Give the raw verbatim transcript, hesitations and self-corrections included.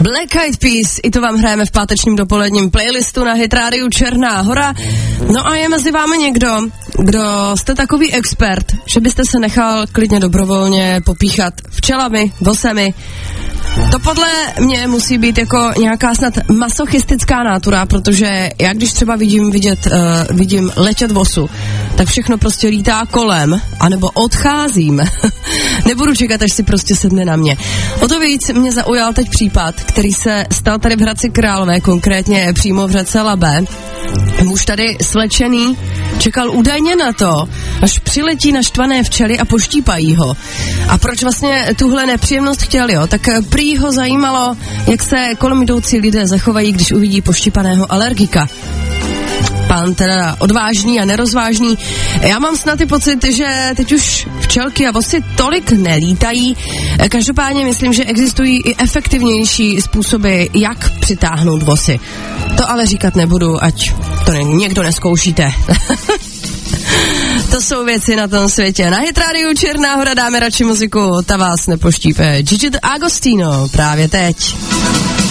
Black Eyed Peas, i to vám hrajeme v pátečním dopoledním playlistu na Hit rádiu Černá Hora. No a je mezi vámi někdo, kdo jste takový expert, že byste se nechal klidně dobrovolně popíchat včelami, vosemi. To podle mě musí být jako nějaká snad masochistická nátura, protože já když třeba vidím, vidět, uh, vidím letět vosu, tak všechno prostě lítá kolem, anebo odcházím. Nebudu čekat, až si prostě sedne na mě. O to víc mě zaujal teď případ, který se stal tady v Hradci Králové, konkrétně přímo v řece Labe. Muž tady slečený čekal údajně na to, až přiletí naštvané včely a poštípají ho. A proč vlastně tuhle nepříjemnost chtěl, jo? Tak prý ho zajímalo, jak se kolem jdoucí lidé zachovají, když uvidí poštípaného alergika. Pán teda odvážný a nerozvážný. Já mám snad i pocit, že teď už včelky a vosy tolik nelítají. Každopádně myslím, že existují i efektivnější způsoby, jak přitáhnout vosy. To ale říkat nebudu, ať to někdo nezkoušíte. To jsou věci na tom světě. Na Hit rádiu Černá Hora dáme radši muziku, ta vás nepoštípe. Gigi D'Agostino právě teď.